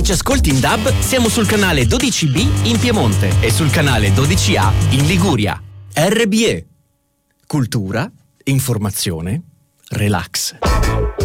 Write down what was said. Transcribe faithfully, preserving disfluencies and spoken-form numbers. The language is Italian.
Ci ascolti in D A B? Siamo sul canale dodici B in Piemonte e sul canale dodici A in Liguria. R B E. Cultura, informazione, relax.